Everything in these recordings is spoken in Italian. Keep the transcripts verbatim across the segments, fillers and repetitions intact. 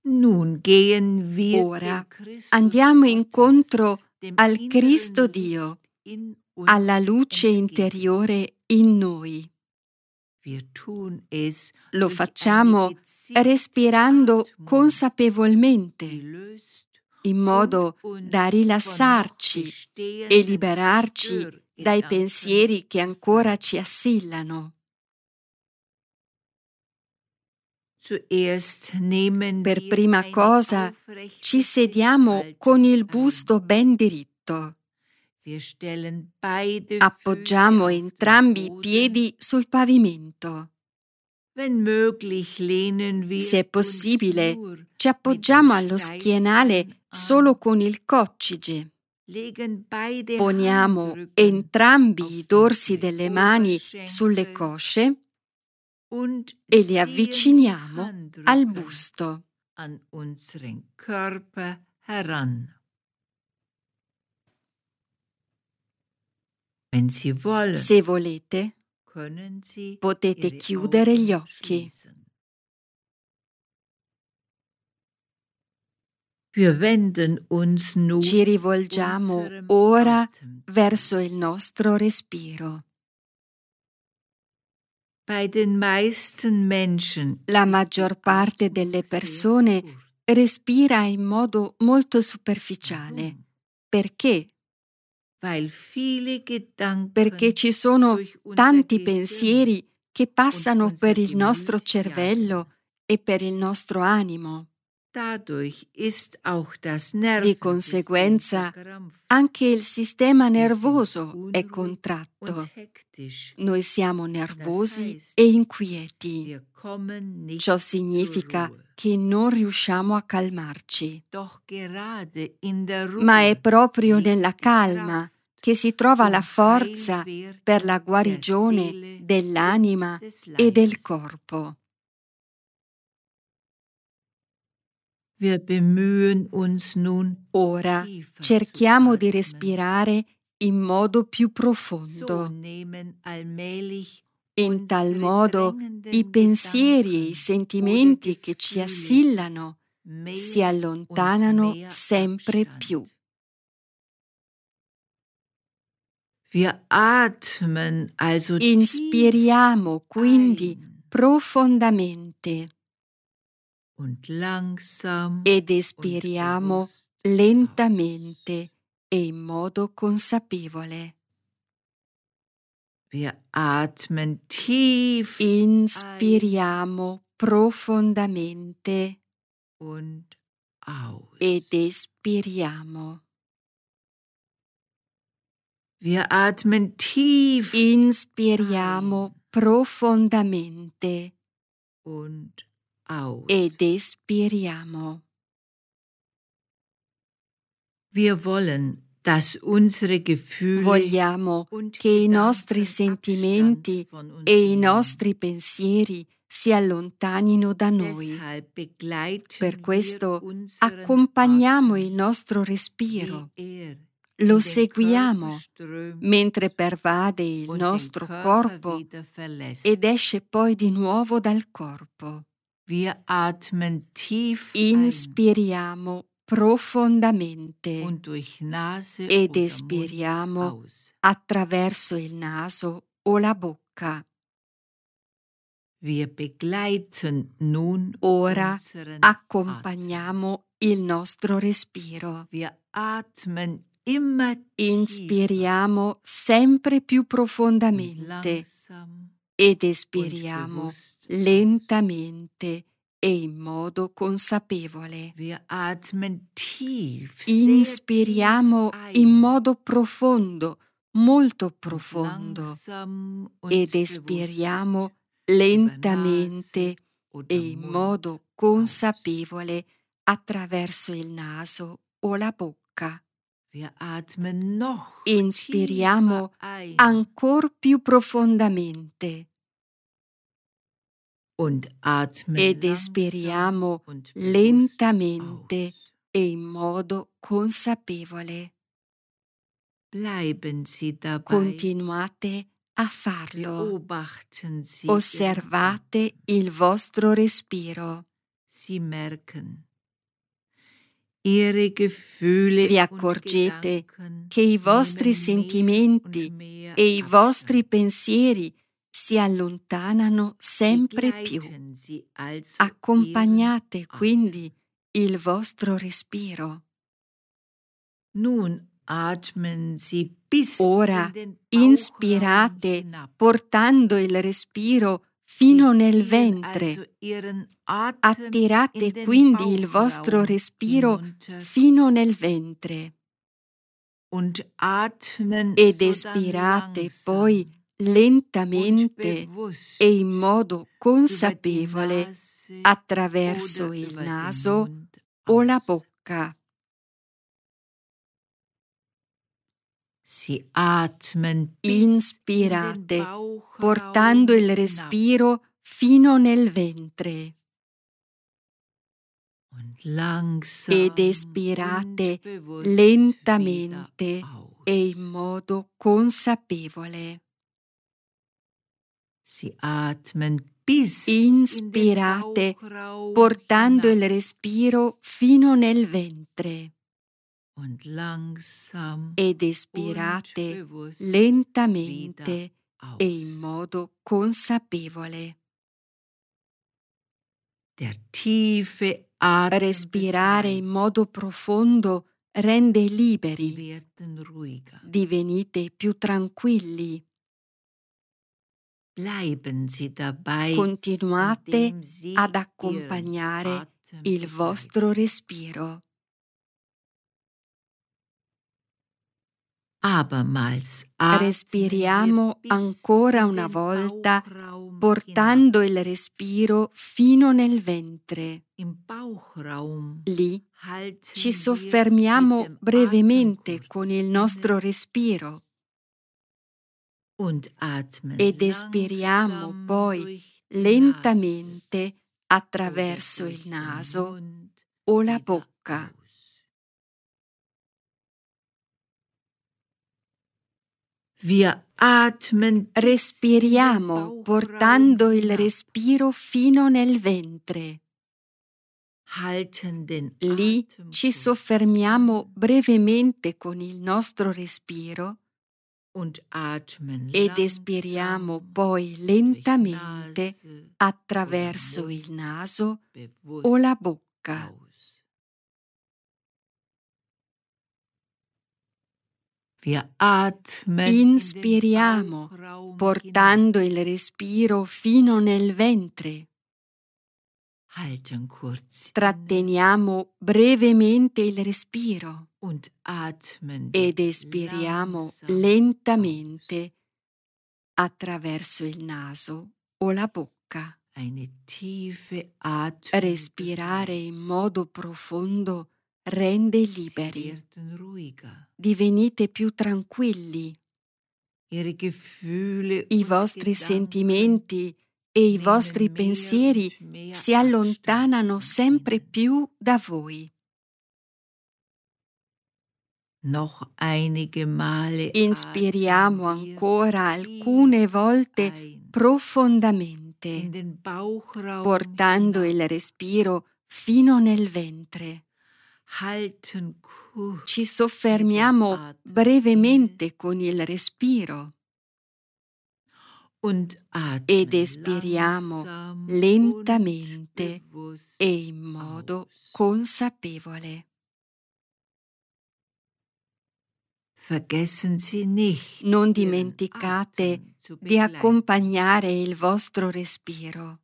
Nun gehen wir Ora andiamo incontro al Cristo Dio, alla luce interiore in noi. Lo facciamo respirando consapevolmente, in modo da rilassarci e liberarci dai pensieri che ancora ci assillano. Per prima cosa ci sediamo con il busto ben diritto. Appoggiamo entrambi i piedi sul pavimento. Se è possibile, ci appoggiamo allo schienale solo con il coccige. Poniamo entrambi i dorsi delle mani sulle cosce e li avviciniamo al busto. Se volete, potete chiudere gli occhi. Ci rivolgiamo ora verso il nostro respiro. La maggior parte delle persone respira in modo molto superficiale. Perché? Perché ci sono tanti pensieri che passano per il nostro cervello e per il nostro animo. Di conseguenza, anche il sistema nervoso è contratto. Noi siamo nervosi e inquieti. Ciò significa che non riusciamo a calmarci. Ma è proprio nella calma che si trova la forza per la guarigione dell'anima e del corpo. Ora cerchiamo di respirare in modo più profondo. In tal modo i pensieri e i sentimenti che ci assillano si allontanano sempre più. Inspiriamo quindi profondamente ed espiriamo lentamente e in modo consapevole. Inspiriamo profondamente ed espiriamo. Inspiriamo profondamente ed espiriamo. Vogliamo che i nostri sentimenti e i nostri pensieri si allontanino da noi. Per questo accompagniamo il nostro respiro. Lo seguiamo mentre pervade il nostro corpo ed esce poi di nuovo dal corpo. Inspiriamo profondamente ed espiriamo attraverso il naso o la bocca. Ora accompagniamo il nostro respiro. Inspiriamo sempre più profondamente ed espiriamo lentamente e in modo consapevole. Inspiriamo in modo profondo, molto profondo, ed espiriamo lentamente e in modo consapevole attraverso il naso o la bocca. Inspiriamo ancor più profondamente ed espiriamo lentamente e in modo consapevole. Continuate a farlo. Osservate il vostro respiro. Vi accorgete che i vostri sentimenti e i vostri pensieri si allontanano sempre più. Accompagnate quindi il vostro respiro. Ora inspirate portando il respiro fino nel ventre. Attirate quindi il vostro respiro fino nel ventre ed espirate poi lentamente e in modo consapevole attraverso il naso o la bocca. Inspirate portando il respiro fino nel ventre ed espirate lentamente e in modo consapevole. Inspirate portando il respiro fino nel ventre ed espirate lentamente e in modo consapevole. Respirare in modo profondo rende liberi. Divenite più tranquilli. Continuate ad accompagnare il vostro respiro. Respiriamo ancora una volta portando il respiro fino nel ventre. Lì ci soffermiamo brevemente con il nostro respiro ed espiriamo poi lentamente attraverso il naso o la bocca. Respiriamo portando il respiro fino nel ventre. Lì ci soffermiamo brevemente con il nostro respiro ed espiriamo poi lentamente attraverso il naso o la bocca. Inspiriamo portando il respiro fino nel ventre. Tratteniamo brevemente il respiro ed espiriamo lentamente attraverso il naso o la bocca. Respirare in modo profondo rende liberi. Divenite più tranquilli. I vostri sentimenti e i vostri pensieri si allontanano sempre più da voi. Inspiriamo ancora alcune volte profondamente, portando il respiro fino nel ventre. Ci soffermiamo brevemente con il respiro ed espiriamo lentamente e in modo consapevole. Non dimenticate di accompagnare il vostro respiro.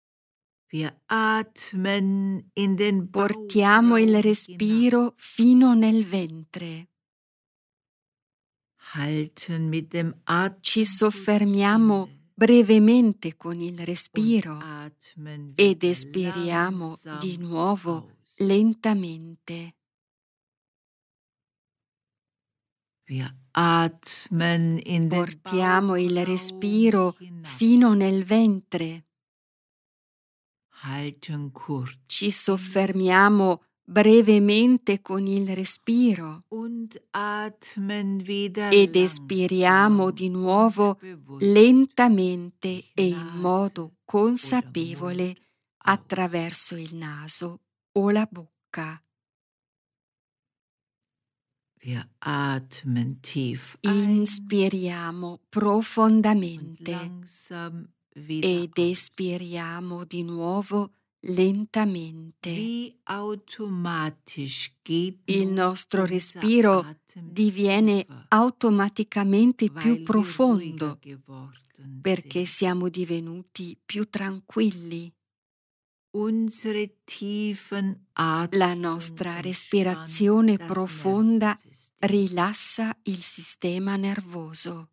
Portiamo il respiro fino nel ventre. Ci soffermiamo brevemente con il respiro ed espiriamo di nuovo lentamente. Portiamo il respiro fino nel ventre. Ci soffermiamo brevemente con il respiro ed espiriamo di nuovo lentamente e in modo consapevole attraverso il naso o la bocca. Wir atmen tief Inspiriamo profondamente langsam wieder ed espiriamo di nuovo lentamente. Wie automatisch geht Il nun nostro unser respiro Atem diviene tiefer, automaticamente più weil wir profondo ruhiger geworden perché sind. siamo divenuti più tranquilli. Unsere tiefen La Atmung nostra entspannt respirazione das profonda Nervensystem. rilassa il sistema nervoso.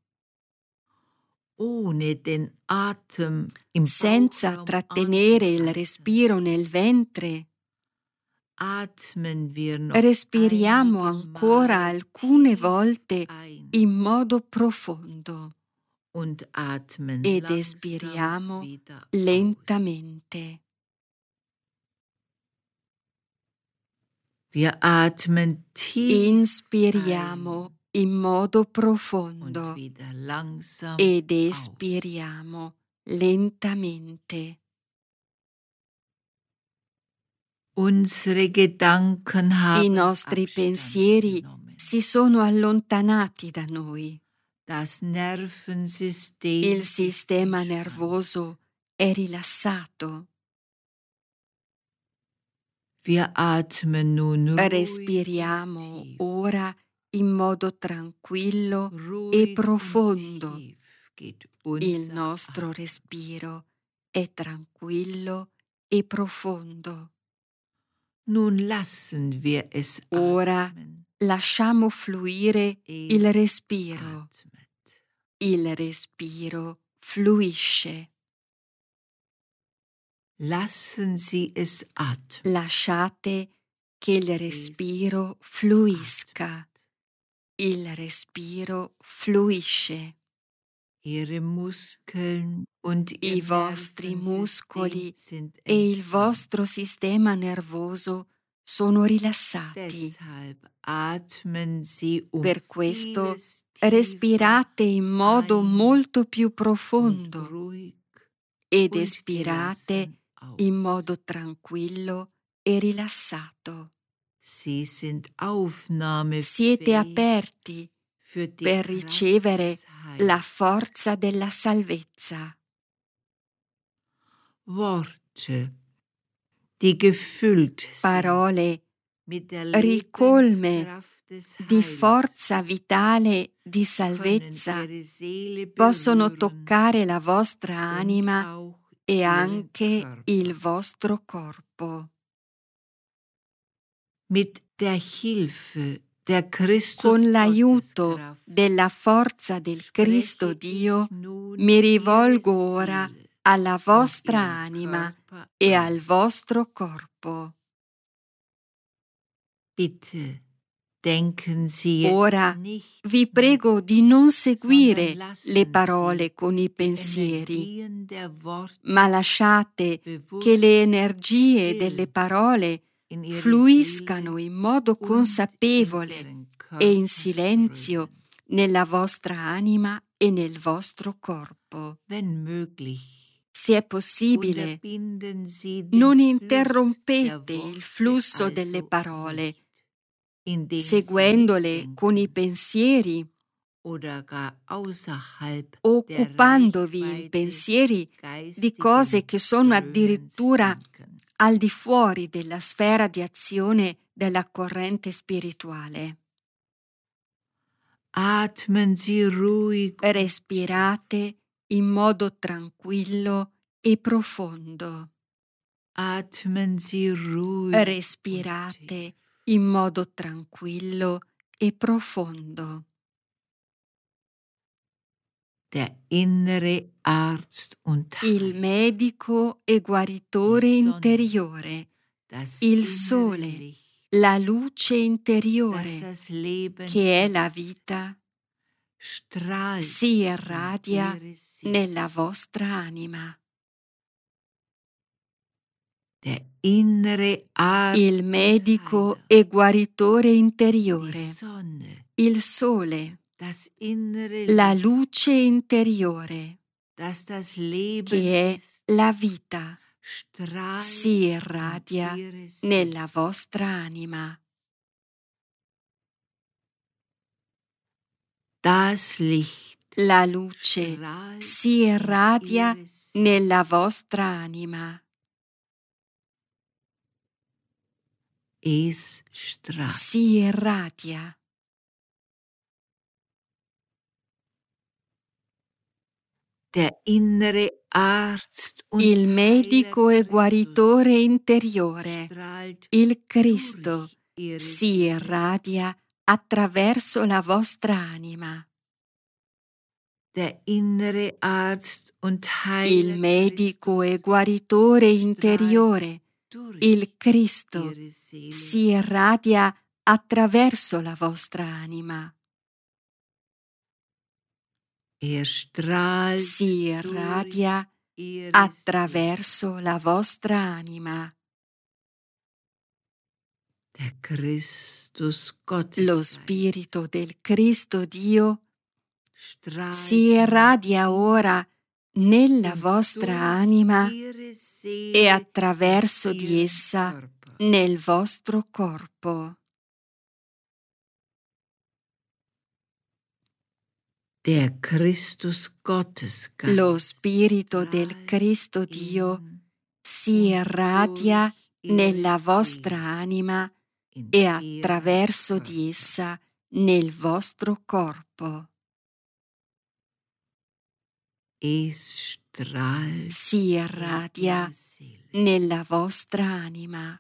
Ohne den Atem im Senza Bauchraum trattenere il anzuhalten, respiro nel ventre, atmen wir noch respiriamo einige ancora Male alcune tief volte ein in modo profondo und atmen ed langsam espiriamo wieder aus. lentamente. Wir atmen tief Inspiriamo in modo ein und profondo wieder langsam ed aus. espiriamo lentamente. Unsere Gedanken I haben nostri Abstand pensieri genommen. si sono allontanati da noi. Das Nervensystem Il ist sistema entspannt. nervoso è rilassato. Wir atmen nun ruhig Respiriamo und tief. ora in modo tranquillo e Ruhig profondo. und tief geht Il unser nostro Atem. respiro è tranquillo e profondo. Nun lassen wir es Ora atmen. lasciamo fluire il Es respiro. atmet. Il respiro fluisce. Lassen Sie es atmen. Lasciate che il respiro fluisca. Il respiro fluisce. Ihre Muskeln und Ihr I vostri muscoli Nervensystem sind e il entspannt. vostro sistema nervoso sono rilassati. Deshalb atmen Sie um Per questo vieles tiefer respirate in modo ein molto più und profondo ruhig ed und espirate gelassen aus. in modo tranquillo e rilassato. Sie sind Siete aufnahmefähig aperti für die per Kraft ricevere des la Heils. forza della salvezza. Worte, die gefüllt sind Parole mit der ricolme Lebenskraft des di Heils, forza vitale di können salvezza Ihre Seele possono berühren toccare la vostra und anima auch e Ihren anche Körper. il vostro corpo. Mit der Hilfe der Christus Con l'aiuto Gotteskraft della forza del Cristo spreche Dio, ich nun mi rivolgo Ihre ora Seele alla und vostra Ihren anima Körper e an. al vostro corpo. Bitte denken Sie jetzt Ora nicht vi mit, prego di non seguire sondern lassen le Sie parole con i die pensieri, Energien der Worte ma lasciate che bewusst le und energie still delle parole in Ihre fluiscano Seele in modo und in consapevole Ihren e in Körper silenzio strömen. nella vostra anima e nel vostro corpo. Wenn möglich, Se è possibile, unterbinden Sie den non Fluss der interrompete il Worte flusso delle also parole, nicht, indem Sie seguendole con i mitdenken pensieri, oder gar außerhalb der occupandovi in Reichweite pensieri di cose geistigen che sono Strömens addirittura denken. al di fuori della sfera di azione della corrente spirituale. Atmen Sie ruhig und Respirate in modo tranquillo e profondo. atmen Sie ruhig und Respirate tief. in modo tranquillo e profondo. Der innere Arzt und Il Heiler, medico e guaritore die Sonne, interiore, das il innere sole, Licht, la luce das interiore, das Leben che è la ist, vita, strahlt si in irradia Ihre Seele. nella vostra anima. Der innere Arzt Il und medico Heiler, e guaritore die interiore, Sonne, il sole, das innere la Licht, luce interiore, das das Leben che è ist, la vita, strahlt si in irradia Ihre Seele. nella vostra anima. Das Licht La luce si irradia nella vostra anima. Es strahlt. Si irradia. Der innere Arzt und Il medico e Heiler guaritore Christus interiore, strahlt il Cristo, durch ihre si Seele. irradia attraverso la vostra anima. Der innere Arzt und Heiler Il medico Christus e guaritore strahlt interiore, durch il Cristo, ihre Seele. si irradia attraverso la vostra anima. Er strahlt Si durch irradia ihre attraverso la vostra anima. Der Christus Gottes Lo Spirito del Cristo Dio strahlt si irradia ora nella und vostra durch anima ihre Seele e attraverso in di ihrem essa Körper. nel vostro corpo. Der Christus Gottesgeist Lo Spirito del strahlt Cristo Dio in si und irradia durch ihre nella Seele vostra anima in e ihrem attraverso di Körper. essa nel vostro corpo. Es strahlt Si in irradia ihre Seele. nella vostra anima.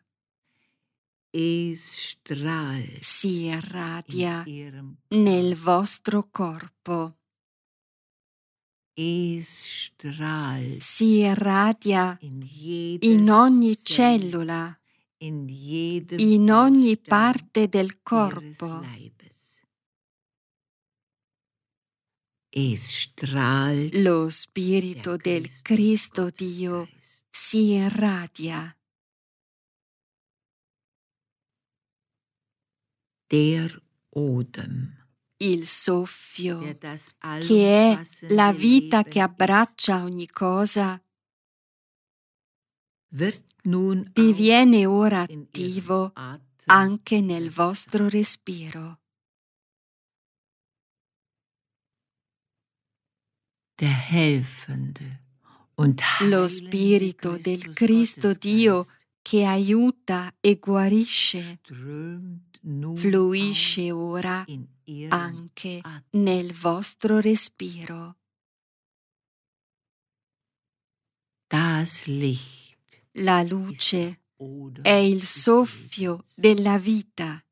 Es strahlt Si in irradia ihrem nel Körper. vostro corpo. Es strahlt Si irradia in jeder in ogni Zelle, cellula, in jedem in ogni Baustein parte del ihres corpo. Leibes. Es strahlt Lo Spirito der del Christus Cristo Dio Gottesgeist. si irradia. Der Odem, Il der soffio, das che è allumfassende la vita Leben che ist, abbraccia ogni cosa, wird nun auch diviene ora in ihrem attivo Atem anche nel wirksam. vostro respiro. Der helfende und Lo heilende Spirito del Christus Cristo Dio Gottesgeist che aiuta e guarisce, strömt nun fluisce auch ora in ihrem anche Atem. nel vostro respiro. Das Licht La ist der luce Odem è il des soffio Lebens. della vita.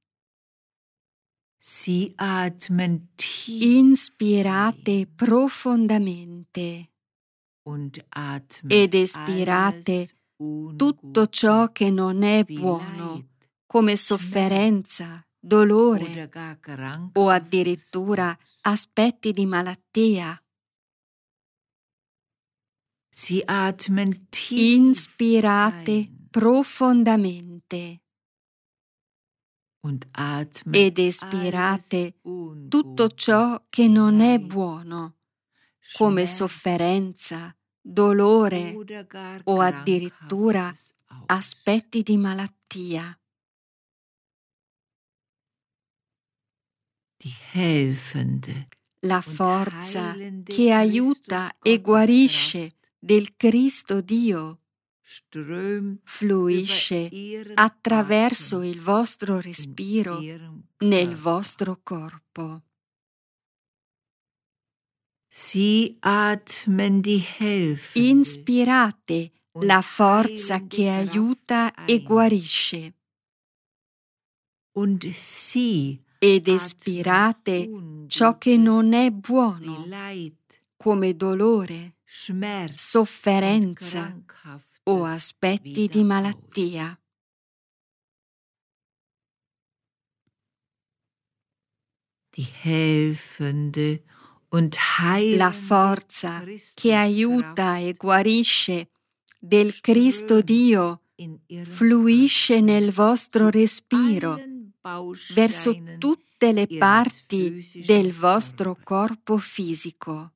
Sie atmen tief Inspirate ein profondamente und atmen ed espirate alles tutto ciò Ungute che non è wie buono, Leid, come sofferenza, dolore oder gar o krankhaftes addirittura Böses. aspetti di malattia. Sie atmen tief Inspirate ein profondamente und atmen ed alles espirate Ungute tutto ciò che wie non è Leid, buono, come Schmerz sofferenza, dolore oder gar o addirittura krankhaftes aus. aspetti di malattia. Die helfende La und forza heilende che aiuta Christus e guarisce Gotteskraft del Cristo Dio strömt fluisce über ihren attraverso Atem il vostro in respiro ihrem nel Körper. vostro corpo. Sie atmen die helfende Inspirate und la forza heilende che Kraft aiuta e ein guarisce und sie ed atmen espirate ciò che non Ungutes è wie buono, Leid, come dolore, Schmerz und sofferenza o krankhaftes aspetti wieder di aus. malattia. Die helfende und La heilende forza che aiuta e guarisce del Cristo strömt Dio in ihrem fluisce Atem nel vostro zu respiro allen verso Bausteinen tutte le ihres parti physischen del vostro Körpers. corpo fisico.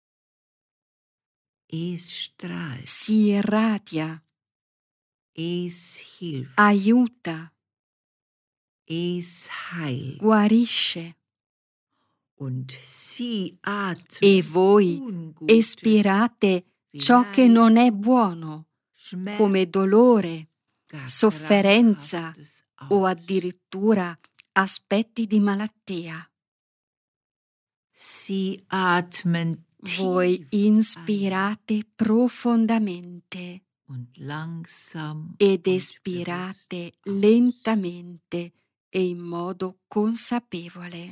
Es strahlt, Si irradia, es hilft, aiuta, es heilt guarisce E voi espirate ciò che non è buono, come dolore, sofferenza o addirittura aspetti di malattia. Voi inspirate profondamente ed espirate lentamente e in modo consapevole.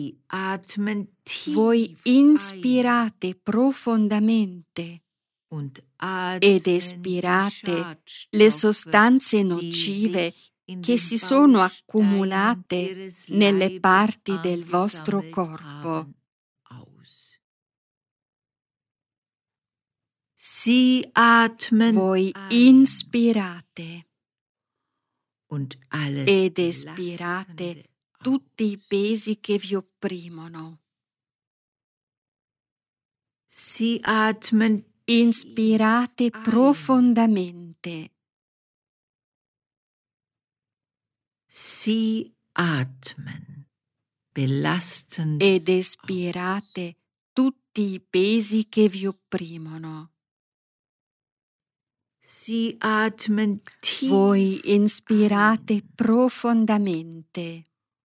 Voi inspirate profondamente ed espirate le sostanze nocive che si sono accumulate nelle parti del vostro corpo. Voi inspirate ed espirate tutti i pesi che vi opprimono. Inspirate profondamente. Ed espirate tutti i pesi che vi opprimono. Voi inspirate profondamente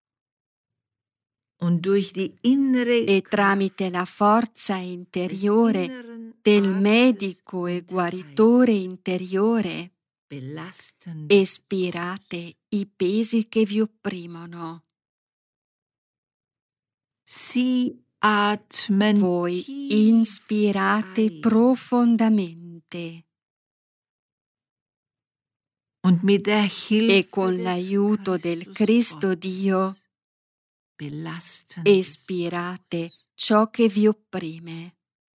e tramite la forza interiore del medico e guaritore interiore espirate i pesi che vi opprimono. Voi inspirate profondamente e con l'aiuto del Cristo Dio espirate ciò che vi opprime.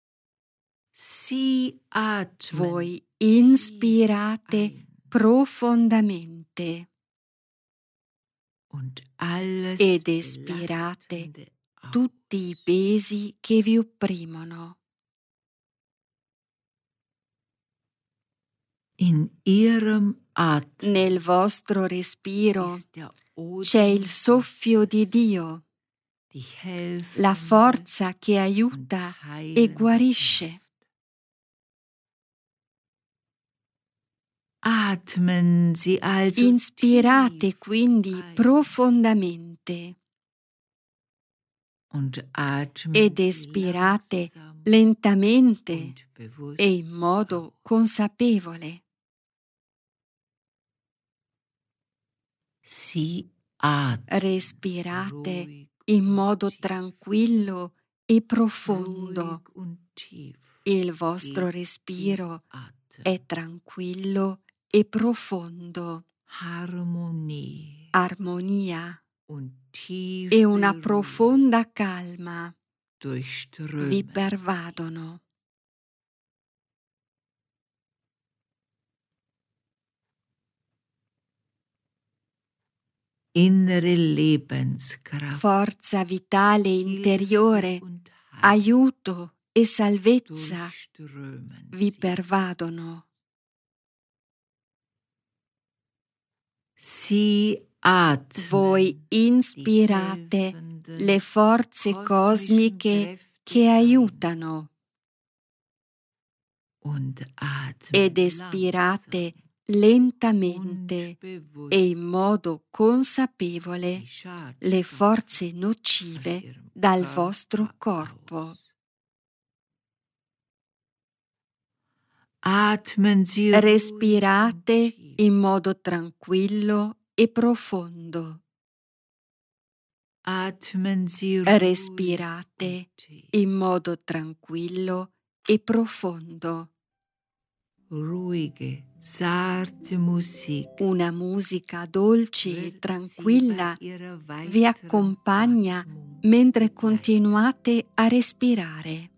Voi inspirate profondamente ed espirate tutti i pesi che vi opprimono. Nel vostro respiro c'è il soffio di Dio, la forza che aiuta e guarisce. Inspirate quindi profondamente ed espirate lentamente e in modo consapevole. Respirate in modo tranquillo e profondo. Il vostro respiro è tranquillo e profondo. Armonia e una profonda calma vi pervadono. Forza vitale interiore, aiuto e salvezza vi pervadono. Voi inspirate le forze cosmiche che aiutano ed espirate lentamente e in modo consapevole le forze nocive dal vostro corpo. Respirate in modo tranquillo e profondo. Respirate in modo tranquillo e profondo. Una musica dolce e tranquilla vi accompagna mentre continuate a respirare.